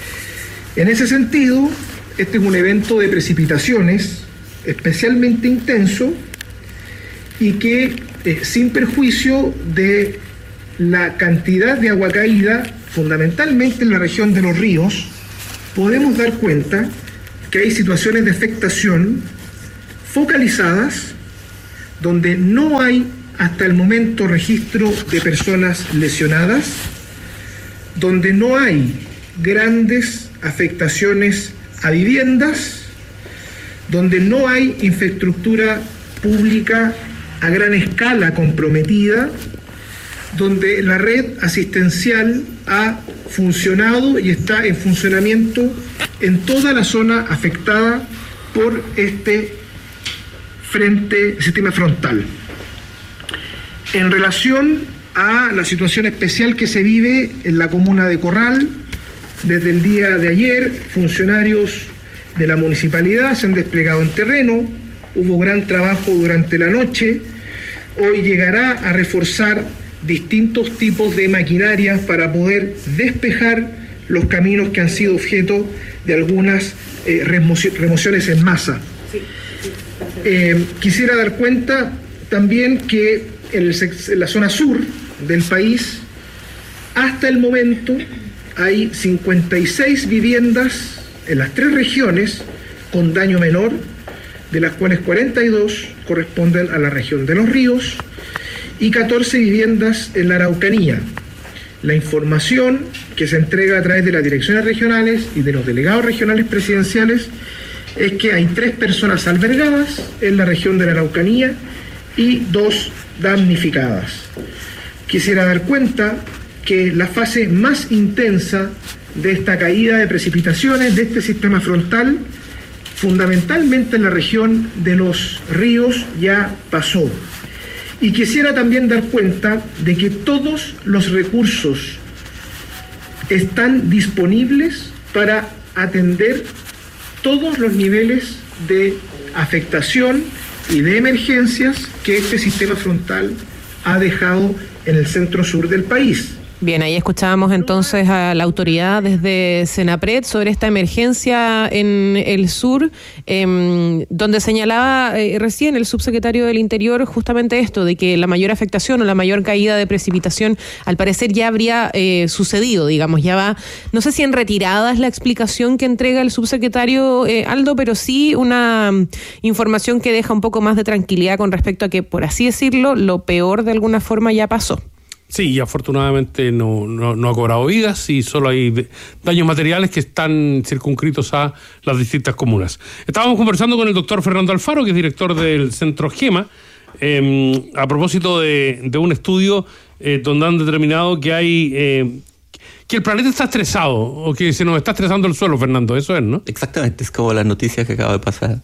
En ese sentido, este es un evento de precipitaciones especialmente intenso y que, eh, sin perjuicio de la cantidad de agua caída, fundamentalmente en la región de los ríos, podemos dar cuenta que hay situaciones de afectación focalizadas donde no hay hasta el momento registro de personas lesionadas, donde no hay grandes afectaciones a viviendas, donde no hay infraestructura pública a gran escala comprometida, donde la red asistencial ha funcionado y está en funcionamiento en toda la zona afectada por este frente, sistema frontal. En relación a la situación especial que se vive en la comuna de Corral, desde el día de ayer, funcionarios de la municipalidad se han desplegado en terreno, hubo gran trabajo durante la noche, hoy llegará a reforzar distintos tipos de maquinarias para poder despejar los caminos que han sido objeto de algunas eh, remociones en masa. Eh, quisiera dar cuenta también que en, el, en la zona sur del país, hasta el momento, hay cincuenta y seis viviendas en las tres regiones con daño menor, de las cuales cuarenta y dos corresponden a la región de Los Ríos y catorce viviendas en la Araucanía. La información que se entrega a través de las direcciones regionales y de los delegados regionales presidenciales es que hay tres personas albergadas en la región de la Araucanía y dos damnificadas. Quisiera dar cuenta que la fase más intensa de esta caída de precipitaciones de este sistema frontal, fundamentalmente en la región de los ríos, ya pasó. Y quisiera también dar cuenta de que todos los recursos están disponibles para atender todos los niveles de afectación y de emergencias que este sistema frontal ha dejado en el centro sur del país. Bien, ahí escuchábamos entonces a la autoridad desde Senapred sobre esta emergencia en el sur, eh, donde señalaba eh, recién el subsecretario del Interior justamente esto, de que la mayor afectación o la mayor caída de precipitación al parecer ya habría eh, sucedido, digamos, ya va, no sé si en retirada es la explicación que entrega el subsecretario eh, Aldo, pero sí una um, información que deja un poco más de tranquilidad con respecto a que, por así decirlo, lo peor de alguna forma ya pasó. Sí, y afortunadamente no, no, no ha cobrado vidas y solo hay daños materiales que están circunscritos a las distintas comunas. Estábamos conversando con el doctor Fernando Alfaro, que es director del Centro GEMA, eh, a propósito de, de un estudio eh, donde han determinado que hay eh, que el planeta está estresado o que se nos está estresando el suelo, Fernando. Eso es, ¿no? Exactamente, es como la noticia que acaba de pasar,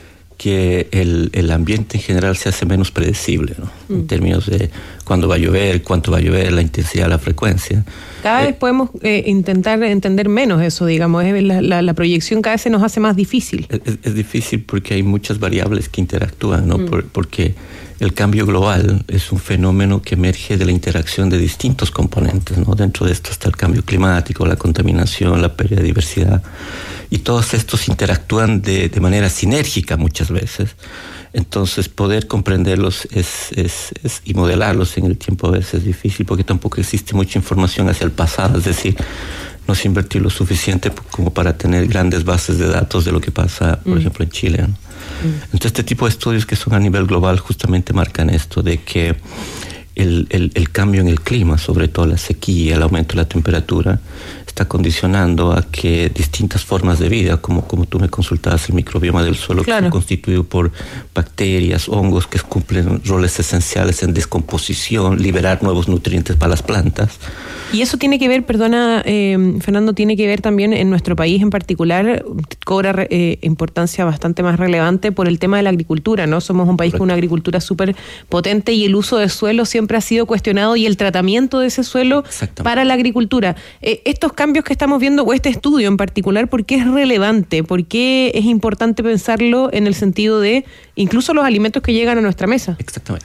que el, el ambiente en general se hace menos predecible, ¿no? Mm. En términos de cuándo va a llover, cuánto va a llover, la intensidad, la frecuencia. Cada eh, vez podemos eh, intentar entender menos eso, digamos, la, la, la proyección cada vez se nos hace más difícil. Es, es difícil porque hay muchas variables que interactúan, ¿no? Mm. Por, porque el cambio global es un fenómeno que emerge de la interacción de distintos componentes, ¿no? Dentro de esto está el cambio climático, la contaminación, la pérdida de diversidad, y todos estos interactúan de, de manera sinérgica muchas veces. Entonces poder comprenderlos es, es, es, y modelarlos en el tiempo a veces es difícil porque tampoco existe mucha información hacia el pasado, es decir, no se invertir lo suficiente como para tener grandes bases de datos de lo que pasa, por mm. ejemplo, en Chile, ¿no? Mm. Entonces este tipo de estudios que son a nivel global justamente marcan esto de que el, el, el cambio en el clima, sobre todo la sequía, el aumento de la temperatura, está condicionando a que distintas formas de vida, como, como tú me consultabas, el microbioma del suelo, claro, que está constituido por bacterias, hongos que cumplen roles esenciales en descomposición, liberar nuevos nutrientes para las plantas. Y eso tiene que ver, perdona, eh, Fernando, tiene que ver también en nuestro país en particular, cobra eh, importancia bastante más relevante por el tema de la agricultura, ¿no? Somos un país Correcto. Con una agricultura súper potente y el uso de suelo siempre ha sido cuestionado y el tratamiento de ese suelo para la agricultura. Eh, estos cambios que estamos viendo, o este estudio en particular, ¿por qué es relevante? ¿Por qué es importante pensarlo en el sentido de incluso los alimentos que llegan a nuestra mesa? Exactamente.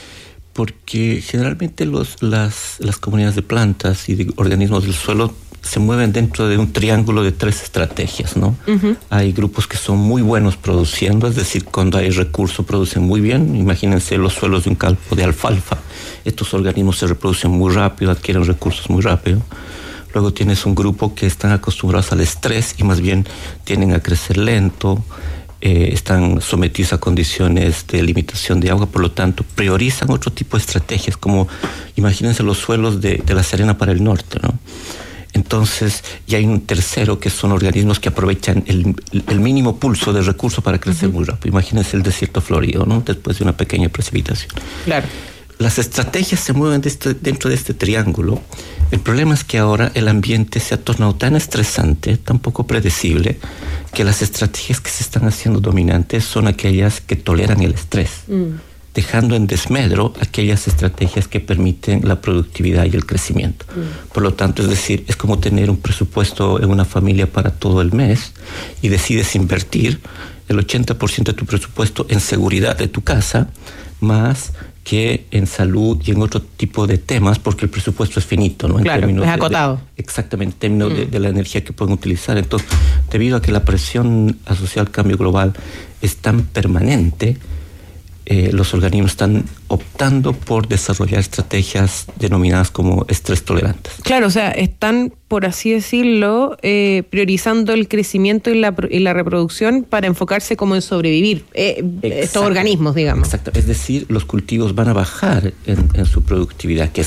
Porque generalmente los, las, las comunidades de plantas y de organismos del suelo se mueven dentro de un triángulo de tres estrategias, ¿no? Uh-huh. Hay grupos que son muy buenos produciendo, es decir, cuando hay recursos producen muy bien. Imagínense los suelos de un campo de alfalfa. Estos organismos se reproducen muy rápido, adquieren recursos muy rápido. Luego tienes un grupo que están acostumbrados al estrés y más bien tienden a crecer lento, eh, están sometidos a condiciones de limitación de agua, por lo tanto priorizan otro tipo de estrategias, como imagínense los suelos de, de la Serena para el norte, ¿no? Entonces, y hay un tercero que son organismos que aprovechan el, el mínimo pulso de recursos para crecer uh-huh. muy rápido. Imagínense el desierto florido, ¿no? Después de una pequeña precipitación. Claro. Las estrategias se mueven de este, dentro de este triángulo. El problema es que ahora el ambiente se ha tornado tan estresante, tan poco predecible, que las estrategias que se están haciendo dominantes son aquellas que toleran el estrés, mm. dejando en desmedro aquellas estrategias que permiten la productividad y el crecimiento. Mm. Por lo tanto, es decir, es como tener un presupuesto en una familia para todo el mes y decides invertir el ochenta por ciento de tu presupuesto en seguridad de tu casa, más que en salud y en otro tipo de temas, porque el presupuesto es finito, ¿no? En claro, términos es acotado. De, de, exactamente, en términos mm. de, de la energía que pueden utilizar. Entonces, debido a que la presión asociada al cambio global es tan permanente, eh, los organismos están optando por desarrollar estrategias denominadas como estrés tolerantes. Claro, o sea, están, por así decirlo, eh, priorizando el crecimiento y la, y la reproducción para enfocarse como en sobrevivir eh, estos organismos, digamos. Exacto, es decir, los cultivos van a bajar en, en su productividad, que es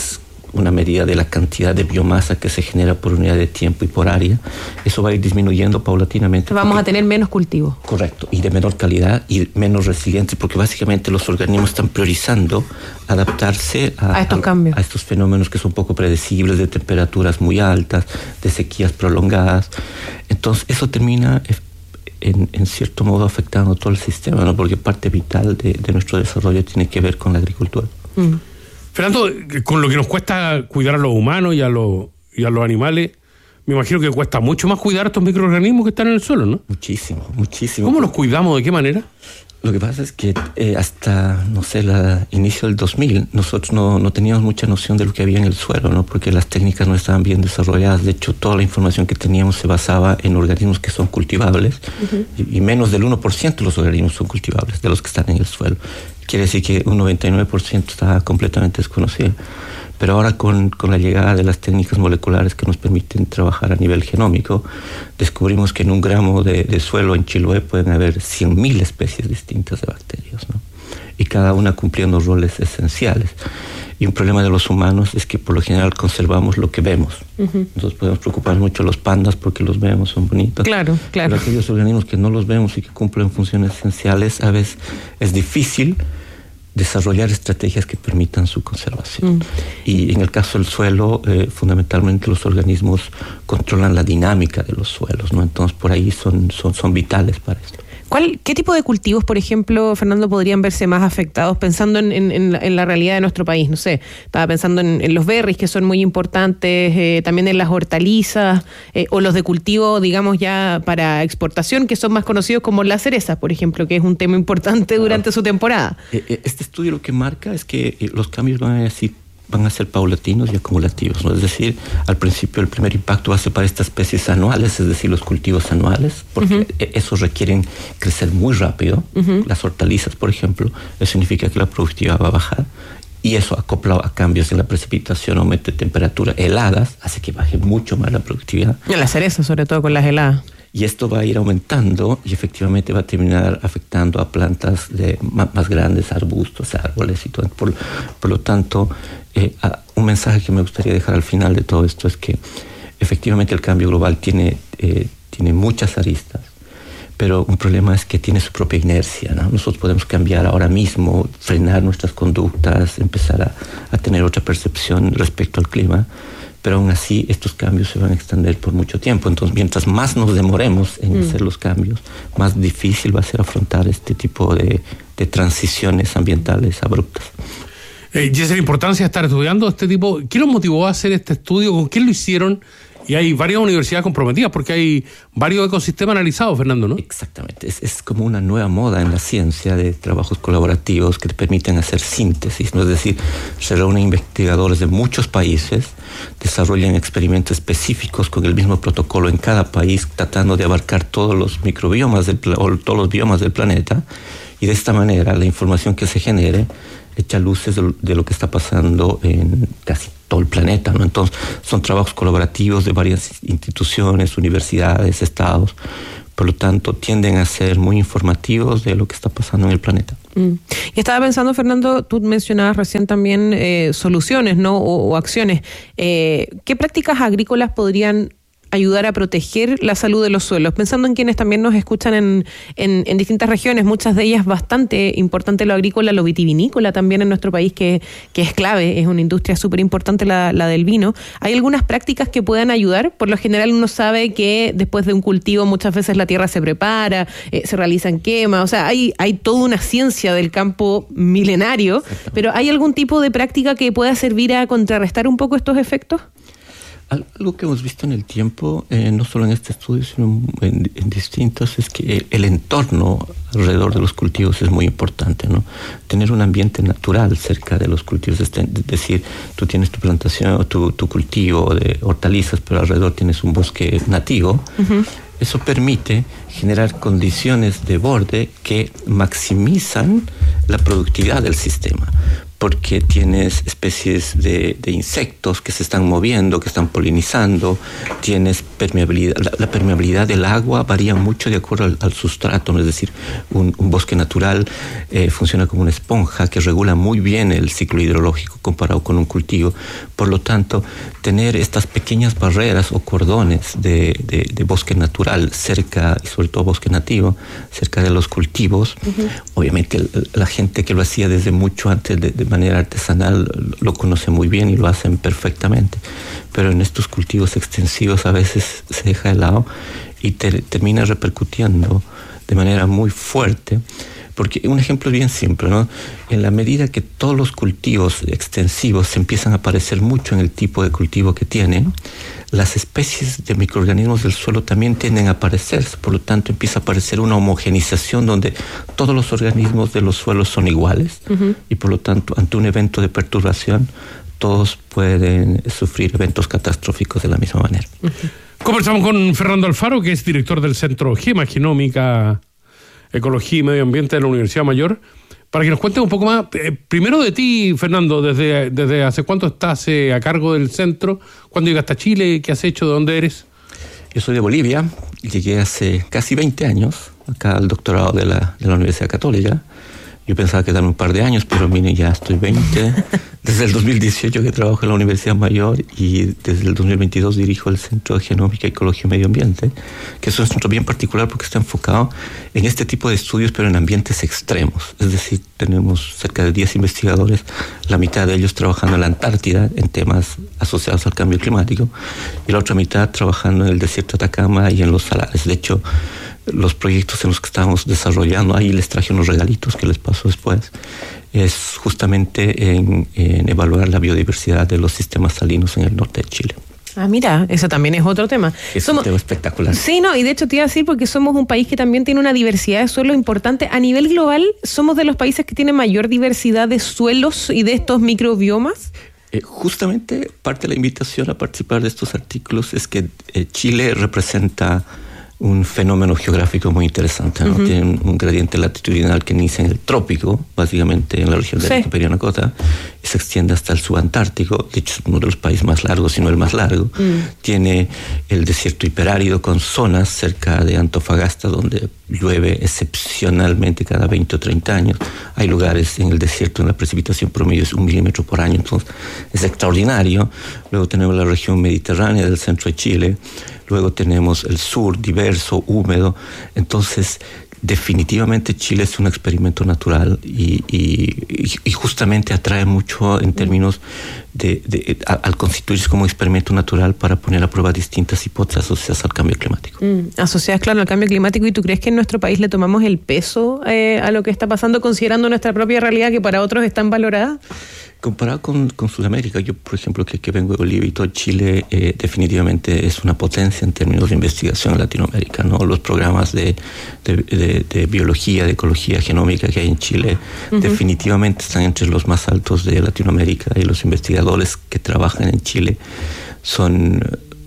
una medida de la cantidad de biomasa que se genera por unidad de tiempo y por área. Eso va a ir disminuyendo paulatinamente. Vamos porque, a tener menos cultivos. Correcto, y de menor calidad y menos resilientes, porque básicamente los organismos están priorizando adaptarse a, a estos a, cambios, a estos fenómenos que son poco predecibles, de temperaturas muy altas, de sequías prolongadas. Entonces eso termina en, en cierto modo afectando todo el sistema, ¿no? Porque parte vital de, de nuestro desarrollo tiene que ver con la agricultura. Mm. Fernando, con lo que nos cuesta cuidar a los humanos y a los, y a los animales, me imagino que cuesta mucho más cuidar a estos microorganismos que están en el suelo, ¿no? Muchísimo, muchísimo. ¿Cómo los cuidamos? ¿De qué manera? Lo que pasa es que eh, hasta, no sé, el inicio del dos mil, nosotros no, no teníamos mucha noción de lo que había en el suelo, ¿no? Porque las técnicas no estaban bien desarrolladas. De hecho, toda la información que teníamos se basaba en organismos que son cultivables, uh-huh. y, y menos del uno por ciento de los organismos son cultivables, de los que están en el suelo. Quiere decir que un noventa y nueve por ciento está completamente desconocido. Pero ahora con, con la llegada de las técnicas moleculares que nos permiten trabajar a nivel genómico, descubrimos que en un gramo de, de suelo en Chiloé pueden haber cien mil especies distintas de bacterias, ¿no? Y cada una cumpliendo roles esenciales. Y un problema de los humanos es que por lo general conservamos lo que vemos. Uh-huh. Entonces podemos preocupar mucho los pandas porque los vemos, son bonitos. Claro, claro. Pero aquellos organismos que no los vemos y que cumplen funciones esenciales, a veces es difícil desarrollar estrategias que permitan su conservación. Mm. Y en el caso del suelo, eh, fundamentalmente los organismos controlan la dinámica de los suelos, ¿no? Entonces por ahí son, son, son vitales para esto. ¿Cuál, ¿Qué tipo de cultivos, por ejemplo, Fernando, podrían verse más afectados pensando en, en, en, la, en la realidad de nuestro país? No sé, estaba pensando en, en los berries, que son muy importantes, eh, también en las hortalizas, eh, o los de cultivo, digamos, ya para exportación, que son más conocidos como las cerezas, por ejemplo, que es un tema importante durante su temporada. Este estudio lo que marca es que los cambios van a decir van a ser paulatinos y acumulativos, ¿no? Es decir, al principio el primer impacto va a ser para estas especies anuales, es decir, los cultivos anuales, porque uh-huh. esos requieren crecer muy rápido. Uh-huh. Las hortalizas, por ejemplo, eso significa que la productividad va a bajar, y eso acoplado a cambios en la precipitación, aumento de temperatura, heladas, hace que baje mucho más la productividad. Y las cerezas, sobre todo con las heladas. Y esto va a ir aumentando y efectivamente va a terminar afectando a plantas de más, más grandes, arbustos, árboles y todo. Por, por lo tanto, eh, un mensaje que me gustaría dejar al final de todo esto es que efectivamente el cambio global tiene, eh, tiene muchas aristas, pero un problema es que tiene su propia inercia, ¿no? Nosotros podemos cambiar ahora mismo, frenar nuestras conductas, empezar a, a tener otra percepción respecto al clima, pero aún así estos cambios se van a extender por mucho tiempo. Entonces, mientras más nos demoremos en mm. hacer los cambios, más difícil va a ser afrontar este tipo de, de transiciones ambientales abruptas. Eh, y esa es la importancia de estar estudiando este tipo. ¿Qué los motivó a hacer este estudio? ¿Con quién lo hicieron? Y hay varias universidades comprometidas porque hay varios ecosistemas analizados, Fernando, ¿no? Exactamente. Es, es como una nueva moda en la ciencia de trabajos colaborativos que te permiten hacer síntesis, ¿no? Es decir, se reúnen investigadores de muchos países, desarrollan experimentos específicos con el mismo protocolo en cada país, tratando de abarcar todos los microbiomas del, o todos los biomas del planeta, y de esta manera la información que se genere echa luces de, de lo que está pasando en casi todo el planeta, ¿no? Entonces, son trabajos colaborativos de varias instituciones, universidades, estados. Por lo tanto, tienden a ser muy informativos de lo que está pasando en el planeta. Mm. Y estaba pensando, Fernando, tú mencionabas recién también eh, soluciones, ¿no? O, o acciones. Eh, ¿Qué prácticas agrícolas podrían ayudar a proteger la salud de los suelos? Pensando en quienes también nos escuchan en, en, en distintas regiones, muchas de ellas bastante importante lo agrícola, lo vitivinícola también en nuestro país, que, que es clave, es una industria súper importante la, la del vino. ¿Hay algunas prácticas que puedan ayudar? Por lo general uno sabe que después de un cultivo muchas veces la tierra se prepara, eh, se realizan quemas, o sea, hay, hay toda una ciencia del campo milenario, pero ¿hay algún tipo de práctica que pueda servir a contrarrestar un poco estos efectos? Algo que hemos visto en el tiempo, eh, no solo en este estudio, sino en, en distintos, es que el, el entorno alrededor de los cultivos es muy importante, ¿no? Tener un ambiente natural cerca de los cultivos, es decir, tú tienes tu plantación, tu, tu cultivo de hortalizas, pero alrededor tienes un bosque nativo. Uh-huh. Eso permite generar condiciones de borde que maximizan la productividad del sistema. porque tienes especies de, de insectos que se están moviendo, que están polinizando, tienes permeabilidad. La, la permeabilidad del agua varía mucho de acuerdo al, al sustrato, ¿no? Es decir, un, un bosque natural eh, funciona como una esponja que regula muy bien el ciclo hidrológico comparado con un cultivo. Por lo tanto, tener estas pequeñas barreras o cordones de, de, de bosque natural cerca, y sobre todo bosque nativo, cerca de los cultivos, uh-huh. Obviamente la gente que lo hacía desde mucho antes de, de manera artesanal lo conoce muy bien y lo hacen perfectamente, pero en estos cultivos extensivos a veces se deja de lado y te, termina repercutiendo de manera muy fuerte, porque un ejemplo bien simple, ¿no? En la medida que todos los cultivos extensivos se empiezan a parecer mucho en el tipo de cultivo que tienen, las especies de microorganismos del suelo también tienden a aparecerse, por lo tanto empieza a aparecer una homogenización donde todos los organismos de los suelos son iguales, uh-huh. Y por lo tanto ante un evento de perturbación todos pueden sufrir eventos catastróficos de la misma manera. Uh-huh. Conversamos con Fernando Alfaro, que es director del Centro Gema Genómica, Ecología y Medio Ambiente de la Universidad Mayor, para que nos cuentes un poco más, eh, primero de ti, Fernando, desde, desde hace cuánto estás eh, a cargo del centro, cuándo llegaste a Chile, qué has hecho, de dónde eres. Yo soy de Bolivia, llegué hace casi veinte años acá al doctorado de la, de la Universidad Católica. Yo pensaba quedarme un par de años, pero mire, ya estoy veinte. Desde el dos mil dieciocho que trabajo en la Universidad Mayor y desde el dos mil veintidós dirijo el Centro de Genómica, Ecología y Medio Ambiente, que es un centro bien particular porque está enfocado en este tipo de estudios, pero en ambientes extremos. Es decir, tenemos cerca de diez investigadores, la mitad de ellos trabajando en la Antártida en temas asociados al cambio climático y la otra mitad trabajando en el desierto de Atacama y en los salares. De hecho, los proyectos en los que estábamos desarrollando, ahí les traje unos regalitos que les paso después, es justamente en, en evaluar la biodiversidad de los sistemas salinos en el norte de Chile. Ah, mira, eso también es otro tema. Es somos, un tema espectacular. Sí, no, y de hecho te iba a decir porque somos un país que también tiene una diversidad de suelo importante. A nivel global, somos de los países que tienen mayor diversidad de suelos y de estos microbiomas. Eh, justamente parte de la invitación a participar de estos artículos es que eh, Chile representa un fenómeno geográfico muy interesante, ¿no? Uh-huh. Tiene un, un gradiente latitudinal que inicia en el trópico, básicamente en la región de sí. la Perianacota, y se extiende hasta el subantártico. De hecho, es uno de los países más largos, si no el más largo. Uh-huh. Tiene el desierto hiperárido con zonas cerca de Antofagasta donde llueve excepcionalmente cada veinte o treinta años. Hay lugares en el desierto donde la precipitación promedio es un milímetro por año, entonces es extraordinario. Luego tenemos la región mediterránea del centro de Chile. Luego tenemos el sur, diverso, húmedo. Entonces, definitivamente Chile es un experimento natural y, y, y justamente atrae mucho en términos de, de, de al constituirse como experimento natural para poner a prueba distintas hipótesis asociadas al cambio climático. Mm, asociadas, claro, al cambio climático. ¿Y tú crees que en nuestro país le tomamos el peso eh, a lo que está pasando, considerando nuestra propia realidad que para otros es tan valorada? Comparado con, con Sudamérica, yo por ejemplo que, que vengo de Bolivia y todo, Chile eh, definitivamente es una potencia en términos de investigación en Latinoamérica, ¿no? Los programas de, de, de, de biología, de ecología genómica que hay en Chile uh-huh. definitivamente están entre los más altos de Latinoamérica y los investigadores que trabajan en Chile son...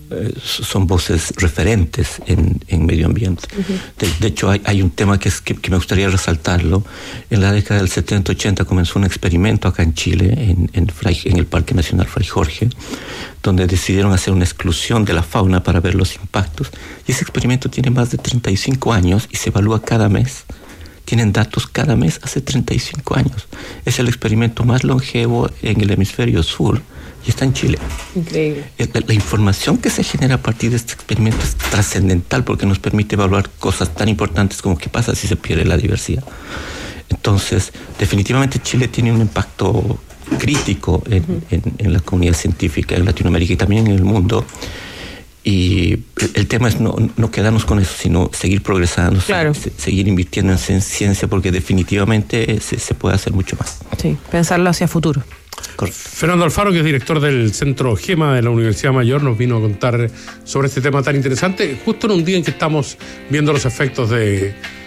son voces referentes en, en medio ambiente. Uh-huh. De, de hecho, hay, hay un tema que, es, que, que me gustaría resaltarlo. En la década del setenta ochenta comenzó un experimento acá en Chile, en, en, Fray, en el Parque Nacional Fray Jorge, donde decidieron hacer una exclusión de la fauna para ver los impactos. Y ese experimento tiene más de treinta y cinco años y se evalúa cada mes. Tienen datos cada mes hace treinta y cinco años. Es el experimento más longevo en el hemisferio sur y está en Chile. Increíble. La, la información que se genera a partir de este experimento es trascendental porque nos permite evaluar cosas tan importantes como qué pasa si se pierde la diversidad. Entonces, definitivamente Chile tiene un impacto crítico en, uh-huh. en, en la comunidad científica en Latinoamérica y también en el mundo. Y el, el tema es no, no quedarnos con eso, sino seguir progresando, claro. se, seguir invirtiendo en ciencia porque definitivamente se, se puede hacer mucho más. Sí, pensarlo hacia futuro. Correcto. Fernando Alfaro, que es director del Centro Gema de la Universidad Mayor, nos vino a contar sobre este tema tan interesante, justo en un día en que estamos viendo los efectos de